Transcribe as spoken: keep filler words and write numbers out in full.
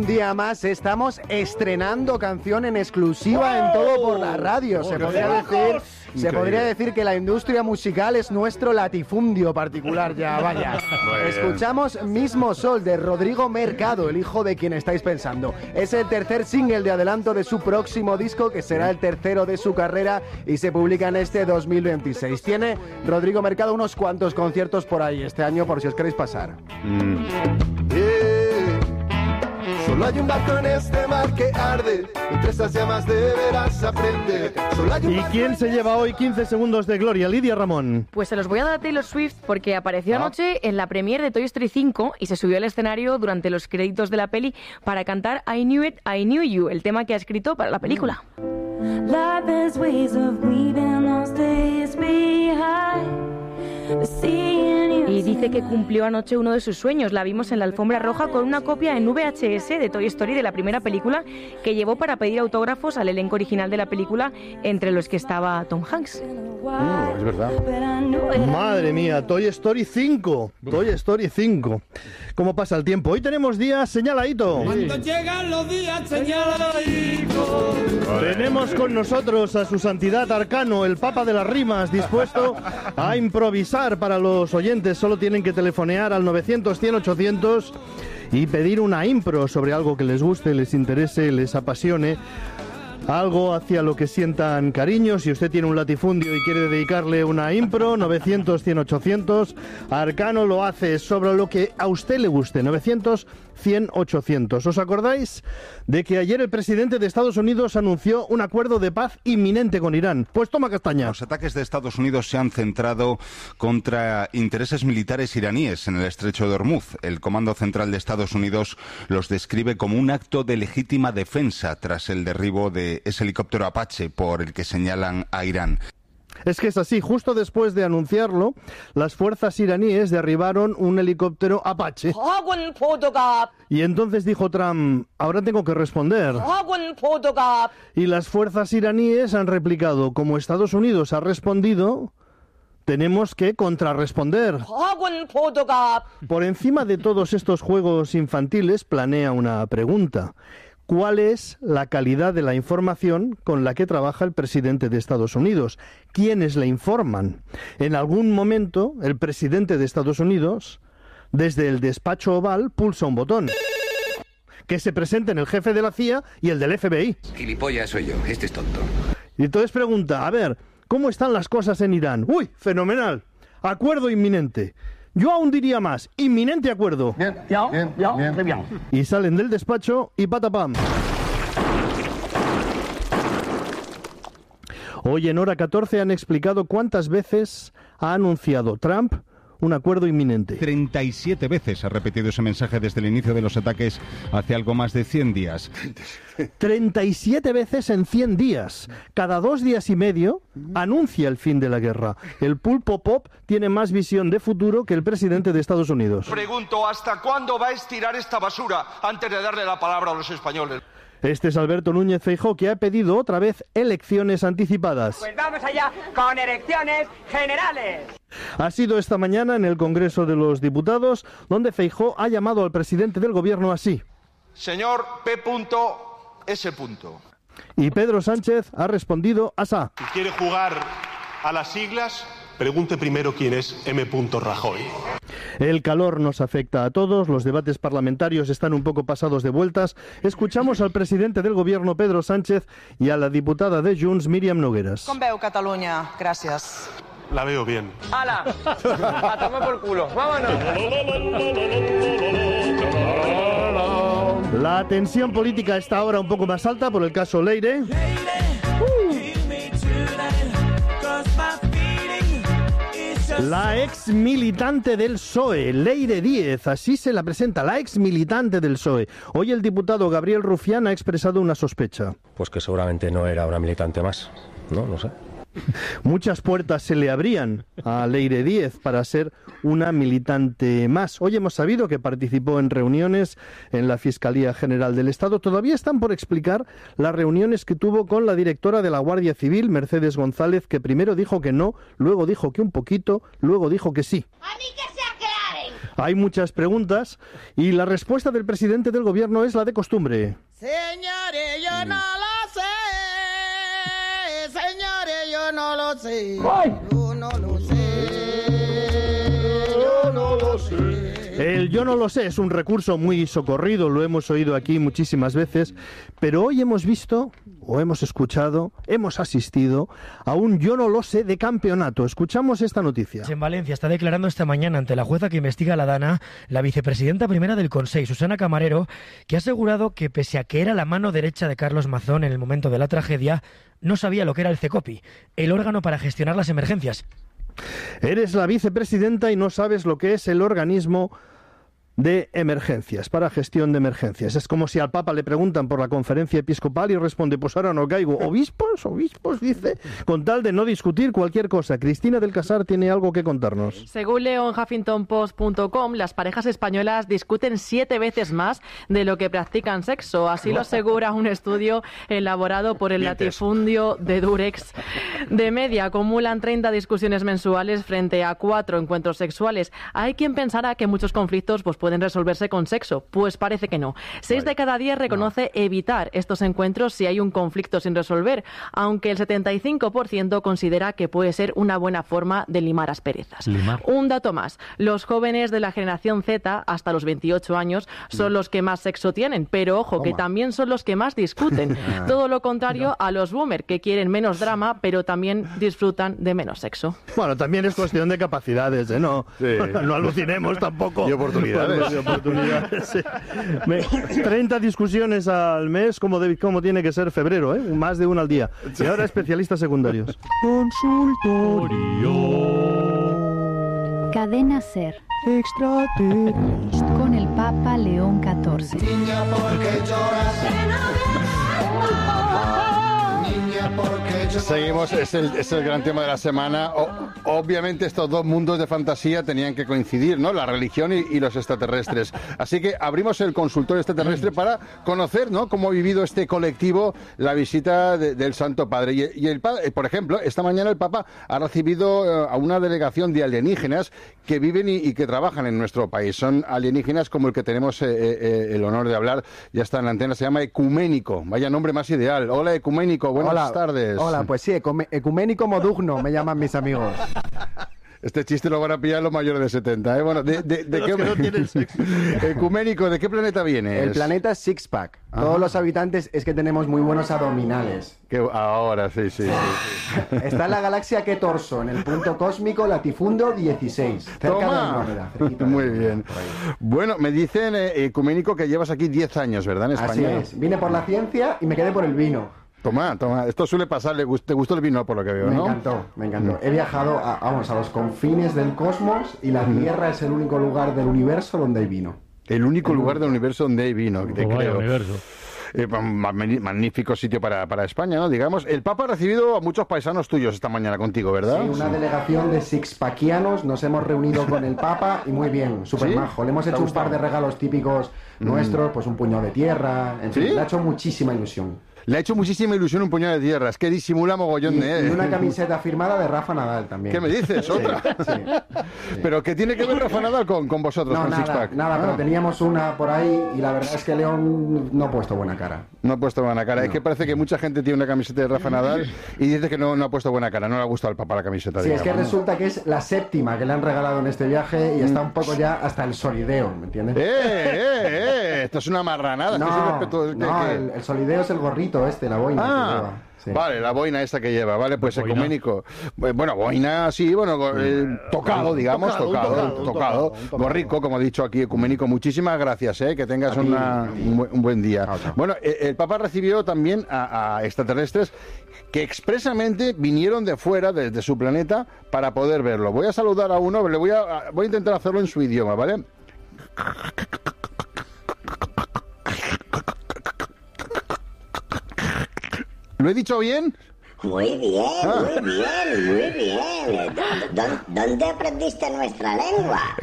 un día más estamos estrenando canción en exclusiva en Todo por la Radio. Se podría decir, se podría decir que la industria musical es nuestro latifundio particular ya, vaya. Escuchamos Mismo Sol de Rodrigo Mercado, el hijo de quien estáis pensando. Es el tercer single de adelanto de su próximo disco, que será el tercero de su carrera y se publica en este dos mil veintiséis. Tiene Rodrigo Mercado unos cuantos conciertos por ahí este año, por si os queréis pasar. Mm. Yeah. Solo hay un barco en este mar que arde, entre esas llamas deberás aprender. Solo hay un ¿Y quién se lleva hoy quince segundos de gloria? Lidia Ramón. Pues se los voy a dar a Taylor Swift porque apareció Ah. anoche en la premiere de Toy Story cinco y se subió al escenario durante los créditos de la peli para cantar I Knew It, I Knew You, el tema que ha escrito para la película. Y dice que cumplió anoche uno de sus sueños. La vimos en la alfombra roja con una copia en V H S de Toy Story de la primera película que llevó para pedir autógrafos al elenco original de la película, entre los que estaba Tom Hanks. Mm, es verdad. Madre mía, Toy Story cinco. Toy Story cinco. ¿Cómo pasa el tiempo? Hoy tenemos días señaladito. Cuando llegan los días señaladitos. Tenemos con nosotros a su santidad Arcano, el papa de las rimas, dispuesto a improvisar para los oyentes. Solo tienen que telefonear al novecientos, cien, ochocientos y pedir una impro sobre algo que les guste, les interese, les apasione. Algo hacia lo que sientan cariño. Si usted tiene un latifundio y quiere dedicarle una impro, novecientos, cien, ochocientos. Arcano lo hace sobre lo que a usted le guste, novecientos, cien, ochocientos. ¿Os acordáis de que ayer el presidente de Estados Unidos anunció un acuerdo de paz inminente con Irán? Pues toma castaña. Los ataques de Estados Unidos se han centrado contra intereses militares iraníes en el estrecho de Hormuz. El Comando Central de Estados Unidos los describe como un acto de legítima defensa tras el derribo de ese helicóptero Apache por el que señalan a Irán. Es que es así, justo después de anunciarlo, las fuerzas iraníes derribaron un helicóptero Apache. Y entonces dijo Trump, ahora tengo que responder. Y las fuerzas iraníes han replicado, como Estados Unidos ha respondido, tenemos que contrarresponder. Por encima de todos estos juegos infantiles, planea una pregunta. ¿Cuál es la calidad de la información con la que trabaja el presidente de Estados Unidos? ¿Quiénes le informan? En algún momento, el presidente de Estados Unidos, desde el despacho oval, pulsa un botón. Que se presenten el jefe de la C I A y el del F B I. Gilipollas soy yo, este es tonto. Y entonces pregunta, a ver, ¿cómo están las cosas en Irán? ¡Uy, fenomenal! Acuerdo inminente. Yo aún diría más, inminente acuerdo. Bien, bien, bien, bien. Y salen del despacho y patapam. Hoy en Hora catorce han explicado cuántas veces ha anunciado Trump un acuerdo inminente. treinta y siete veces ha repetido ese mensaje desde el inicio de los ataques hace algo más de cien días. treinta y siete veces en cien días. Cada dos días y medio anuncia el fin de la guerra. El pulpo pop tiene más visión de futuro que el presidente de Estados Unidos. Pregunto, ¿hasta cuándo va a estirar esta basura antes de darle la palabra a los españoles? Este es Alberto Núñez Feijóo, que ha pedido otra vez elecciones anticipadas. Pues vamos allá con elecciones generales. Ha sido esta mañana en el Congreso de los Diputados, donde Feijóo ha llamado al presidente del gobierno así. Señor P. S. Y Pedro Sánchez ha respondido asá. Si quiere jugar a las siglas, pregunte primero quién es M. Rajoy. El calor nos afecta a todos, los debates parlamentarios están un poco pasados de vueltas. Escuchamos al presidente del gobierno, Pedro Sánchez, y a la diputada de Junts, Míriam Nogueras. Com veu Catalunya? Gràcies. La veo bien. ¡Hala! ¡A tomar por culo! ¡Vámonos! La tensión política está ahora un poco más alta por el caso Leire. La ex militante del P S O E, Leire Díez, así se la presenta, la ex militante del P S O E. Hoy el diputado Gabriel Rufián ha expresado una sospecha. Pues que seguramente no era una militante más, ¿no? No sé. Muchas puertas se le abrían a Leire Díez para ser una militante más. Hoy hemos sabido que participó en reuniones en la Fiscalía General del Estado. Todavía están por explicar las reuniones que tuvo con la directora de la Guardia Civil, Mercedes González, que primero dijo que no, luego dijo que un poquito, luego dijo que sí. ¡A mí que se aclaren! Hay muchas preguntas y la respuesta del presidente del gobierno es la de costumbre. Señores, yo no lo sé. Señores, yo no lo sé. Yo no lo sé. Yo no lo sé. El yo no lo sé es un recurso muy socorrido, lo hemos oído aquí muchísimas veces, pero hoy hemos visto, o hemos escuchado, hemos asistido a un yo no lo sé de campeonato. Escuchamos esta noticia. En Valencia está declarando esta mañana ante la jueza que investiga la Dana la vicepresidenta primera del Consell, Susana Camarero, que ha asegurado que pese a que era la mano derecha de Carlos Mazón en el momento de la tragedia, no sabía lo que era el CECOPI, el órgano para gestionar las emergencias. Eres la vicepresidenta y no sabes lo que es el organismo de emergencias, para gestión de emergencias. Es como si al Papa le preguntan por la conferencia episcopal y responde, pues ahora no caigo. ¿Obispos? ¿Obispos? Dice, con tal de no discutir cualquier cosa. Cristina del Casar tiene algo que contarnos. Según leo en huffington post punto com, las parejas españolas discuten siete veces más de lo que practican sexo. Así lo asegura un estudio elaborado por el Mientes. latifundio de Durex. De media, acumulan treinta discusiones mensuales frente a cuatro encuentros sexuales. Hay quien pensará que muchos conflictos pues, pueden resolverse con sexo. Pues parece que no. Seis de cada diez reconoce no. evitar estos encuentros si hay un conflicto sin resolver, aunque el setenta y cinco por ciento considera que puede ser una buena forma de limar asperezas. Limar. Un dato más. Los jóvenes de la generación Z, hasta los veintiocho años, son los que más sexo tienen, pero ojo, Toma. que también son los que más discuten. Todo lo contrario a los boomer, que quieren menos drama, pero también disfrutan de menos sexo. Bueno, también es cuestión de capacidades, ¿eh? No, sí. no alucinemos tampoco. Y oportunidades. De oportunidades, sí. treinta discusiones al mes, como, de, como tiene que ser febrero, ¿eh? Más de una al día. Y ahora especialistas secundarios. Consultorio. Cadena SER. Extraterrestre. Con el Papa León catorce. Niña, ¿por qué lloras? Niña, ¿por qué lloras? Seguimos, es el, es el gran tema de la semana. O, obviamente estos dos mundos de fantasía tenían que coincidir, ¿no? La religión y, y los extraterrestres. Así que abrimos el consultorio extraterrestre para conocer, ¿no?, cómo ha vivido este colectivo la visita de, del Santo Padre. Y, y el Padre, por ejemplo, esta mañana el Papa ha recibido a una delegación de alienígenas que viven y, y que trabajan en nuestro país. Son alienígenas como el que tenemos eh, eh, el honor de hablar. Ya está en la antena, se llama Ecuménico. Vaya nombre más ideal. Hola, Ecuménico, buenas Hola. tardes. Hola, pues sí, Ecuménico Modugno me llaman mis amigos. Este chiste lo van a pillar los mayores de setenta, ¿eh? Bueno, ¿de, de, de qué... que no tienen sexo. Ecuménico, ¿de qué planeta vienes? El planeta es Sixpack. Ajá. Todos los habitantes es que tenemos muy buenos abdominales. Que ahora, sí, sí, sí. Está en la galaxia Ketorso, en el punto cósmico Latifundo dieciséis. Cerca Toma. de Andrómeda, cerquita de Muy Andrómeda, bien. por ahí. Bueno, me dicen, eh, Ecuménico, que llevas aquí diez años, ¿verdad? En Así España. es. Vine por la ciencia y me quedé por el vino. Toma, toma. Esto suele pasar. ¿Le gust- ¿Te gustó el vino, por lo que veo, Me no? encantó, me encantó. He viajado a, vamos, a los confines del cosmos y la Tierra es el único lugar del universo donde hay vino. El único el lugar del universo donde hay vino, te Oh, vaya creo. universo. Eh, ma- magnífico sitio para, para España, ¿no? Digamos, el Papa ha recibido a muchos paisanos tuyos esta mañana contigo, ¿verdad? Sí, una delegación de sixpackianos, nos hemos reunido con el Papa y muy bien, súper ¿Sí? majo. Le hemos ¿Te ha hecho un gustado? par de regalos típicos nuestros, pues un puñado de tierra, en fin, ¿Sí? le ha hecho muchísima ilusión. Le ha hecho muchísima ilusión un puñado de tierra. Es que disimula mogollón Y, de... y una camiseta firmada de Rafa Nadal también. ¿Qué me dices? ¿Otra? Sí, sí. ¿Pero qué tiene que ver Rafa Nadal con, con vosotros, No, con nada, Sixpack? nada, Ah, pero teníamos una por ahí y la verdad es que León no ha puesto buena cara. No ha puesto buena cara. Es que parece que mucha gente tiene una camiseta de Rafa Nadal y dice que no, no ha puesto buena cara. No le ha gustado al Papa la camiseta. Sí, es que digamos, ¿no? resulta que es la séptima que le han regalado en este viaje y está un poco ya hasta el solideo, ¿me entiendes? ¡Eh, eh, eh! Esto es una marranada. No, esto es un respeto- ¿qué- no, qué? el, el solideo es el gorrito este, la boina que Ah, lleva. Sí. vale, la boina esta que lleva, vale, pues ¿Boina? ecuménico. Eh, Bueno, boina, sí, bueno, eh, tocado, digamos, tocado, tocado, un tocado, tocado, un tocado, un tocado. gorrico, como he dicho aquí, ecuménico. Muchísimas gracias, eh, que tengas A ti, una, a ti. un, buen, un buen día. Chao, chao. Bueno, eh, el Papa recibió también a, a extraterrestres que expresamente vinieron de fuera, desde su planeta, para poder verlo. Voy a saludar a uno, le voy a, a- voy a intentar hacerlo en su idioma, ¿vale? ¿Lo he dicho bien? Muy bien, Ah. muy bien, muy bien. ¿Dó- dó- ¿Dónde aprendiste nuestra lengua?